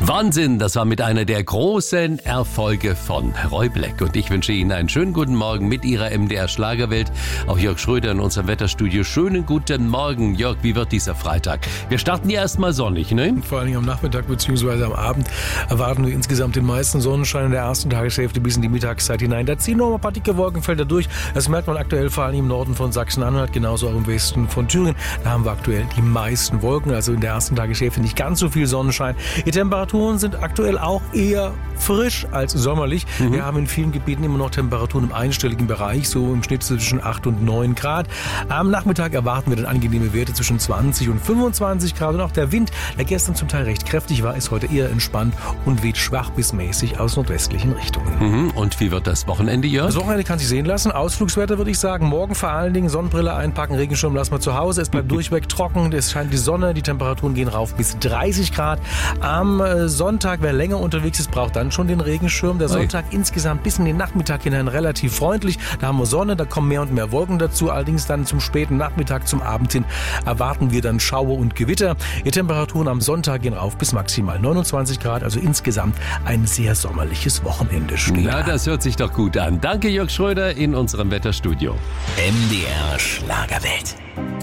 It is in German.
Wahnsinn, das war mit einer der großen Erfolge von Roy Black. Und ich wünsche Ihnen einen schönen guten Morgen mit Ihrer MDR Schlagerwelt. Auch Jörg Schröder in unserem Wetterstudio. Schönen guten Morgen, Jörg. Wie wird dieser Freitag? Wir starten ja erstmal sonnig, ne? Vor allem am Nachmittag bzw. am Abend erwarten wir insgesamt den meisten Sonnenschein in der ersten Tageshälfte bis in die Mittagszeit hinein. Da ziehen noch ein paar dicke Wolkenfelder durch. Das merkt man aktuell vor allem im Norden von Sachsen-Anhalt, genauso auch im Westen von Thüringen. Da haben wir aktuell die meisten Wolken, also in der ersten Tageshälfte nicht ganz so viel Sonnenschein. Die Temperaturen sind aktuell auch eher frisch als sommerlich. Wir haben in vielen Gebieten immer noch Temperaturen im einstelligen Bereich, so im Schnitt zwischen 8 und 9 Grad. Am Nachmittag erwarten wir dann angenehme Werte zwischen 20 und 25 Grad. Und auch der Wind, der gestern zum Teil recht kräftig war, ist heute eher entspannt und weht schwach bis mäßig aus nordwestlichen Richtungen. Und wie wird das Wochenende, Jörg? Das Wochenende kann sich sehen lassen. Ausflugswetter würde ich sagen. Morgen vor allen Dingen Sonnenbrille einpacken, Regenschirm lassen wir zu Hause. Es bleibt durchweg trocken, es scheint die Sonne, die Temperaturen gehen rauf bis 30 Grad. Am Sonntag, wer länger unterwegs ist, braucht dann schon den Regenschirm. Der Sonntag insgesamt bis in den Nachmittag hinein relativ freundlich. Da haben wir Sonne, da kommen mehr und mehr Wolken dazu. Allerdings dann zum späten Nachmittag, zum Abend hin erwarten wir dann Schauer und Gewitter. Die Temperaturen am Sonntag gehen rauf bis maximal 29 Grad. Also insgesamt ein sehr sommerliches Wochenende steht. Na, das hört sich doch gut an. Danke, Jörg Schröder in unserem Wetterstudio. MDR Schlagerwelt.